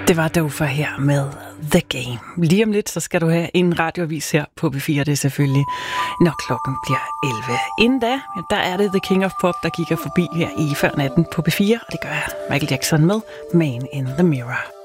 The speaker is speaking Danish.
Det var Dofa her med The Game. Lige om lidt, så skal du have en radioavis her på P4, det er selvfølgelig, når klokken bliver 11. Inden da, der er det The King of Pop, der kigger forbi her i Før Natten på P4, og det gør Michael Jackson med Man in the Mirror.